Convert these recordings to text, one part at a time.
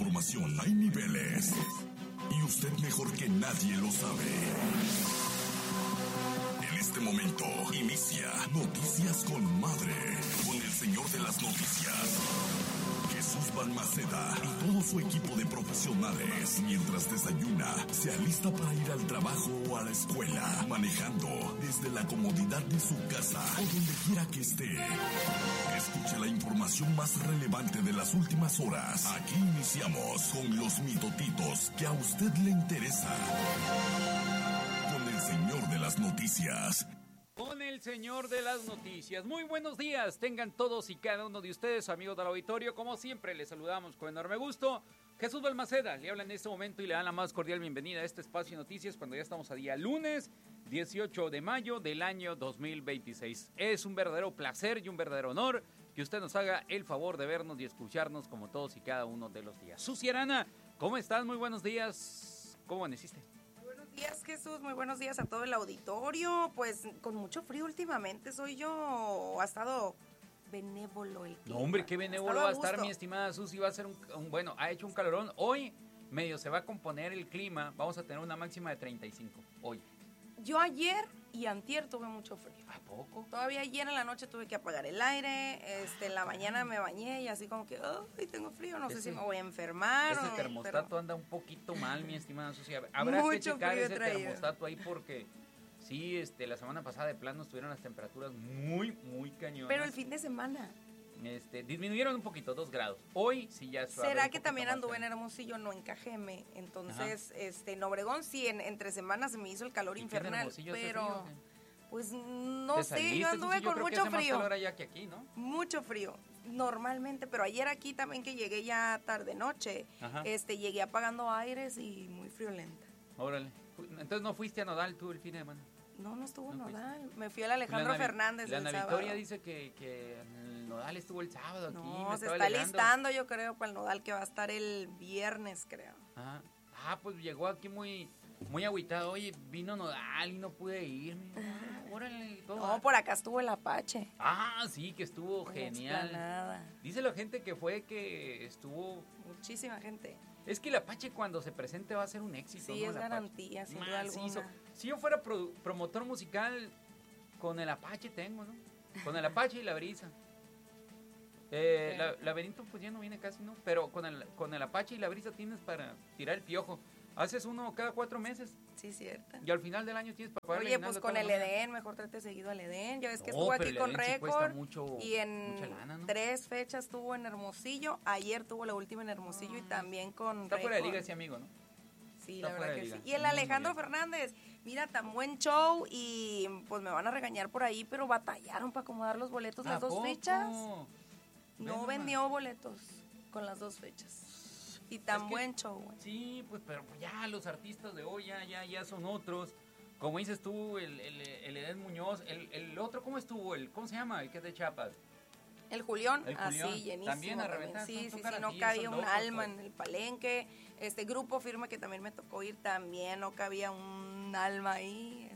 información hay niveles. Y usted mejor que nadie lo sabe. En este momento inicia Noticias con Madre, con el señor de las noticias, Jesús Balmaceda, y todo su equipo de profesionales. Mientras desayuna, se alista para ir al trabajo o a la escuela, manejando desde la comodidad de su casa o donde quiera que esté. Escuche la información más relevante de las últimas horas. Aquí iniciamos con los mitotitos que a usted le interesa. Con el señor de las noticias. Con el señor de las noticias. Muy buenos días, tengan todos y cada uno de ustedes, amigos del auditorio. Como siempre, les saludamos con enorme gusto. Jesús Balmaceda le habla en este momento y le dan la más cordial bienvenida a este espacio de noticias cuando ya estamos a día lunes 18 de mayo del año 2026. Es un verdadero placer y un verdadero honor que usted nos haga el favor de vernos y escucharnos como todos y cada uno de los días. Susi Arana, ¿cómo estás? Muy buenos días. ¿Cómo amaneciste? Buenos días, Jesús, muy buenos días a todo el auditorio. Pues con mucho frío últimamente, ha estado benévolo el clima. No, hombre, qué benévolo va a estar, mi estimada Susi. Va a ser bueno, ha hecho un calorón. Hoy medio se va a componer el clima, vamos a tener una máxima de 35 hoy. Yo ayer y antier tuve mucho frío. ¿A poco? Todavía ayer en la noche tuve que apagar el aire, en la mañana me bañé y así como que, ay, tengo frío, no sé si me voy a enfermar. Ese termostato anda un poquito mal, mi estimada Susi. Habrá que checar ese termostato ahí porque sí, la semana pasada de plano estuvieron las temperaturas muy, muy cañonas. Pero el fin de semana disminuyeron un poquito, 2 grados. Hoy sí ya suave. ¿Será que también anduve en Hermosillo, no en Cajeme? Entonces, en Obregón sí, entre semanas se me hizo el calor infernal, pero pues no sé, yo anduve con mucho frío. Más calor allá que aquí, ¿no? Mucho frío, normalmente, pero ayer aquí también que llegué ya tarde noche, llegué apagando aires y muy friolenta. Órale. Entonces no fuiste a Nodal tú el fin de semana. No estuvo Nodal. Me fui al Alejandro Fernández el sábado. La Victoria dice que el Nodal estuvo el sábado aquí. No, se está listando, yo creo, para el Nodal que va a estar el viernes, creo. Ajá. Pues llegó aquí muy agüitado. Oye, vino Nodal y no pude irme. Órale, todo. No, por acá estuvo el Apache. Sí, que estuvo genial. Explanada. Dice la gente que estuvo... Muchísima gente. Es que el Apache cuando se presente va a ser un éxito. Sí, ¿no? Es garantía, sin duda alguna. Si yo fuera promotor musical, con el Apache tengo, ¿no? Con el Apache y la Brisa. Laberinto pues ya no viene casi, ¿no? Pero con el Apache y la Brisa tienes para tirar el piojo. Haces uno cada 4 meses. Sí, cierto. Y al final del año tienes para pagar. Oye, pues con el Edén, mejor trate seguido al Edén. Ya ves que estuvo aquí con Récord. Y en mucha lana, ¿no? 3 fechas estuvo en Hermosillo. Ayer tuvo la última en Hermosillo y también con Está Récord. fuera de liga ese amigo, ¿no? Sí, la verdad que sí. Y el Alejandro Fernández, mira, tan buen show y pues me van a regañar por ahí, pero batallaron para acomodar los boletos las 2 fechas. No vendió boletos con las 2 fechas. Y tan buen show, güey. Sí, pues, pero ya los artistas de hoy ya son otros. Como dices tú, el Edén Muñoz, el otro, ¿cómo estuvo? ¿Cómo se llama? El que es de Chiapas. El Julián, así, llenísimo. También a reventar. Sí, no cabía un alma en el palenque. Grupo Firme que también me tocó ir, también no cabía un alma ahí.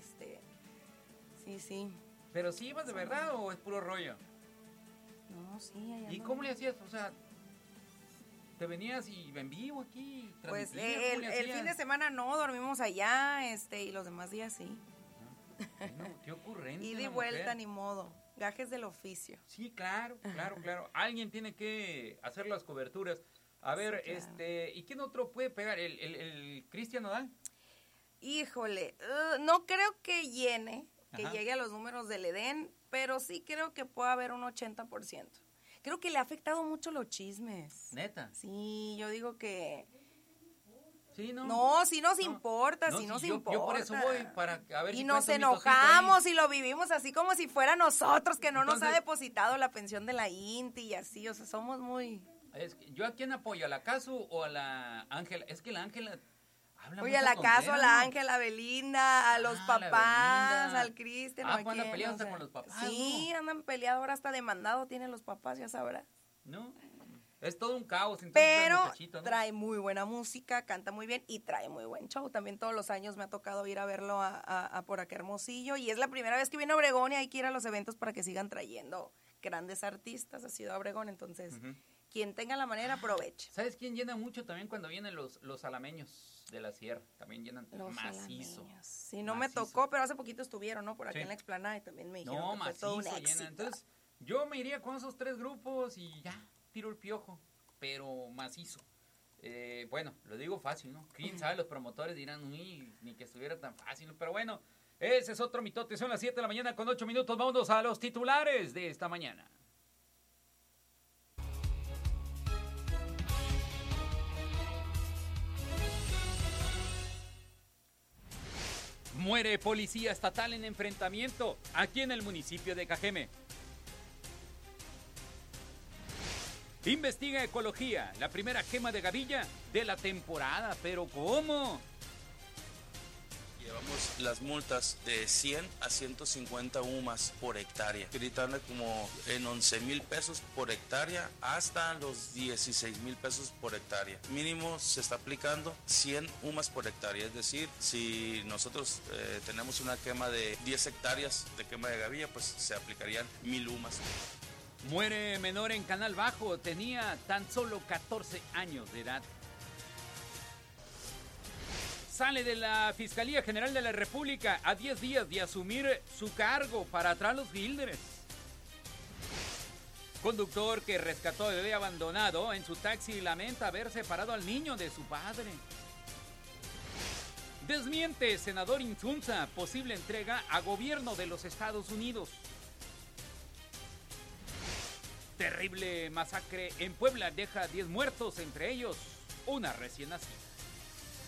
Sí. ¿Pero sí ibas de verdad o es puro rollo? No, sí. Allá ¿Y cómo le hacías? O sea, ¿te venías y en vivo aquí? Pues el fin de semana no, dormimos allá, y los demás días sí. Bueno, qué ocurrente. Ida y vuelta, ni modo. Gajes del oficio. Sí, claro. Alguien tiene que hacer las coberturas. A ver, sí, claro. ¿Y quién otro puede pegar? ¿El Cristian Nodal? Híjole, no creo que llene, que llegue a los números del Edén, pero sí creo que puede haber un 80%. Creo que le ha afectado mucho los chismes. ¿Neta? Sí, yo digo que... Sí, no. No, sí nos importa, sí nos importa. Yo por eso voy, para a ver si... Y nos enojamos y lo vivimos así como si fuera nosotros, que no Entonces, nos ha depositado la pensión de la INTI y así, o sea, somos muy... ¿Yo a quién apoyo? ¿A la Casu o a la Ángela? Es que la Ángela... Oye, a la Casu, a la Ángela, a Belinda, a los papás, al Cristian. Pues andan peleados hasta con los papás. Sí, ¿no? Andan peleados, ahora hasta demandado tienen los papás, ya sabrás. No, es todo un caos. Pero ¿no? Trae muy buena música, canta muy bien y trae muy buen show. También todos los años me ha tocado ir a verlo a por acá Hermosillo y es la primera vez que viene a Obregón y hay que ir a los eventos para que sigan trayendo grandes artistas. Ha sido a Obregón, entonces quien tenga la manera, aproveche. ¿Sabes quién llena mucho también cuando vienen los alameños de la sierra? También llenan los macizo. Alameños. Sí, no me tocó, pero hace poquito estuvieron, ¿no? Por aquí en la explanada y también me dijeron que fue todo un éxito. Llena. Entonces, yo me iría con esos 3 grupos y ya, tiro el piojo, pero macizo. Bueno, lo digo fácil, ¿no? Quién sabe, los promotores dirán, uy, ni que estuviera tan fácil, ¿no? Pero bueno, ese es otro mitote. Son las 7 de la mañana con 8 minutos. Vámonos a los titulares de esta mañana. Muere policía estatal en enfrentamiento aquí en el municipio de Cajeme. Investiga Ecología, la primera quema de gavilla de la temporada. ¿Pero cómo? Llevamos las multas de 100 a 150 UMAS por hectárea, gritando como en 11,000 pesos por hectárea hasta los 16,000 pesos por hectárea. Mínimo se está aplicando 100 UMAS por hectárea, es decir, si nosotros tenemos una quema de 10 hectáreas de quema de gavilla, pues se aplicarían 1,000 UMAS. Muere menor en Canal Bajo, tenía tan solo 14 años de edad. Sale de la Fiscalía General de la República a 10 días de asumir su cargo para atrás los Builders. Conductor que rescató a bebé abandonado en su taxi lamenta haber separado al niño de su padre. Desmiente senador Insunza posible entrega a gobierno de los Estados Unidos. Terrible masacre en Puebla deja 10 muertos, entre ellos una recién nacida.